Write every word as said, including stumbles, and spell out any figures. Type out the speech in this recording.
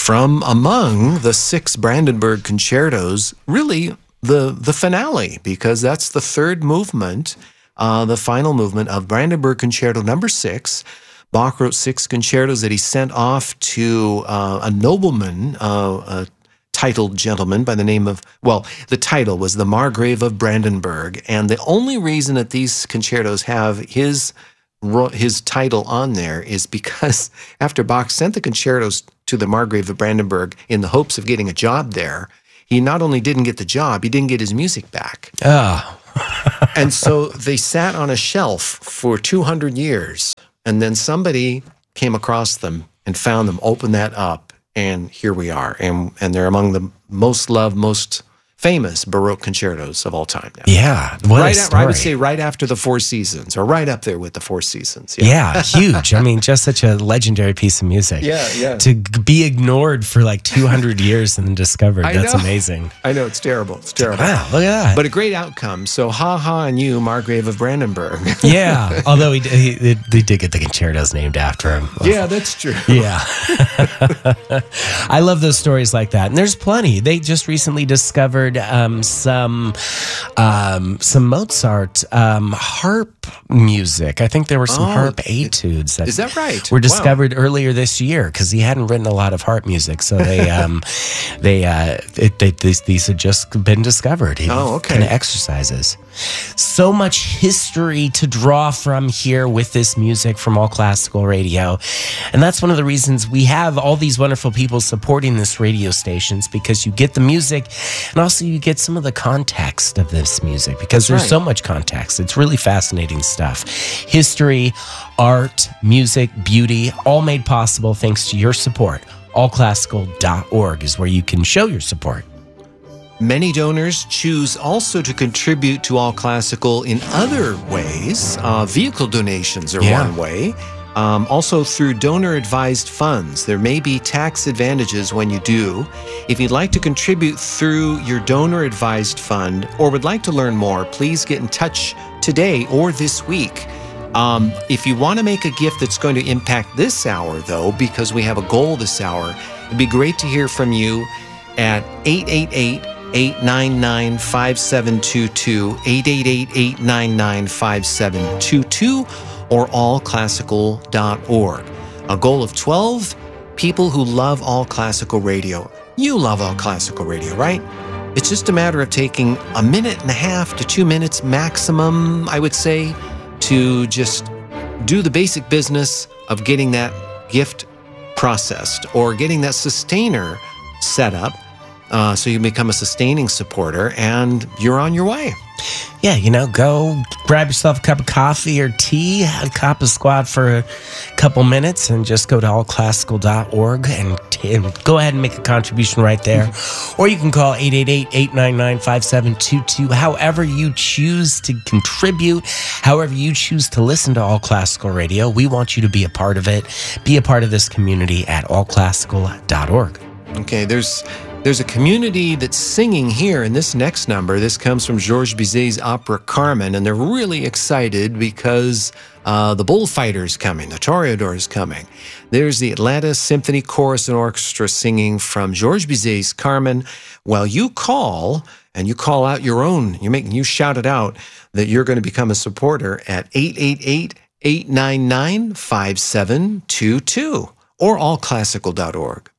from among the six Brandenburg concertos, really the the finale, because that's the third movement, uh, the final movement of Brandenburg Concerto number six. Bach wrote six concertos that he sent off to uh, a nobleman, uh, a titled gentleman by the name of, well, the title was the Margrave of Brandenburg. And the only reason that these concertos have his his title on there is because after Bach sent the concertos to the Margrave of Brandenburg in the hopes of getting a job there, he not only didn't get the job, he didn't get his music back. Oh. And so they sat on a shelf for two hundred years. And then somebody came across them and found them, opened that up, and here we are. And and they're among the most loved, most famous Baroque concertos of all time now. Yeah, what right a at, story. I would say right after the Four Seasons, or right up there with the Four Seasons. Yeah, yeah huge. I mean, just such a legendary piece of music. Yeah, yeah. To g- be ignored for like two hundred years and then discovered, I that's know. amazing. I know, it's terrible. It's terrible. Wow, look at that. But a great outcome. So ha ha on you, Margrave of Brandenburg. Yeah, although he, he, he, they did get the concertos named after him. Yeah, that's true. Yeah. I love those stories like that. And there's plenty. They just recently discovered um, some um, some Mozart um, harp music. I think there were some Oh, harp etudes that, is that right? were Wow. discovered earlier this year because he hadn't written a lot of harp music. So they um, they, uh, it, they these, these had just been discovered. He Oh, okay. Kind of exercises. So much history to draw from here with this music from All Classical Radio. And that's one of the reasons we have all these wonderful people supporting this radio stations, because you get the music and also you get some of the context of this music, because That's there's right. so much context. It's really fascinating stuff. History, art, music, beauty, all made possible thanks to your support. all classical dot org is where you can show your support. Many donors choose also to contribute to All Classical in other ways. Uh, vehicle donations are Yeah. one way. Um, also through donor-advised funds. There may be tax advantages when you do. If you'd like to contribute through your donor-advised fund or would like to learn more, please get in touch today or this week. Um, if you want to make a gift that's going to impact this hour, though, because we have a goal this hour, it'd be great to hear from you at eight eight eight, eight nine nine, five seven two two, eight eight eight, eight nine nine, five seven two two, or all classical dot org. A goal of twelve people who love All Classical Radio. You love All Classical Radio, right? It's just a matter of taking a minute and a half to two minutes maximum, I would say, to just do the basic business of getting that gift processed or getting that sustainer set up. Uh, so you can become a sustaining supporter and you're on your way. Yeah, you know, go grab yourself a cup of coffee or tea, a cup of squat for a couple minutes, and just go to all classical dot org and, t- and go ahead and make a contribution right there. Or you can call eight eight eight, eight nine nine, five seven two two. However you choose to contribute, however you choose to listen to All Classical Radio, we want you to be a part of it. Be a part of this community at all classical dot org. Okay, there's there's a community that's singing here in this next number. This comes from Georges Bizet's opera Carmen, and they're really excited because uh, the bullfighter's coming, the toreador's coming. There's the Atlanta Symphony Chorus and Orchestra singing from Georges Bizet's Carmen. Well, you call, and you call out your own, you make you shout it out that you're going to become a supporter at eight eight eight, eight nine nine, five seven two two or all classical dot org.